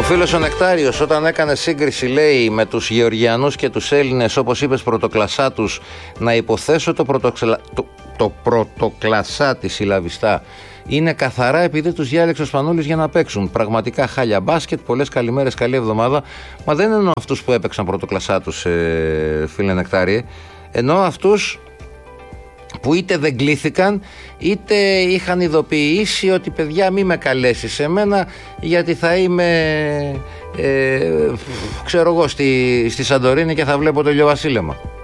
φίλος ο Νεκτάριος, όταν έκανε σύγκριση, λέει, με τους Γεωργιανούς και τους Έλληνες, όπως είπες, πρωτοκλασσά τους, να υποθέσω το πρωτοκλασσά τη συλλαβιστά είναι καθαρά επειδή τους διάλεξε ο Σπανούλης για να παίξουν. Πραγματικά χάλια μπάσκετ, πολλές καλημέρες, καλή εβδομάδα. Μα δεν εννοώ αυτούς που έπαιξαν πρωτοκλασσά τους, φίλε Νεκτάριε. Εννοώ αυτούς που είτε δεν κλήθηκαν, είτε είχαν ειδοποιήσει ότι παιδιά μη με καλέσει σε μένα, γιατί θα είμαι ξέρω εγώ στη Σαντορίνη και θα βλέπω το ηλιοβασίλεμα.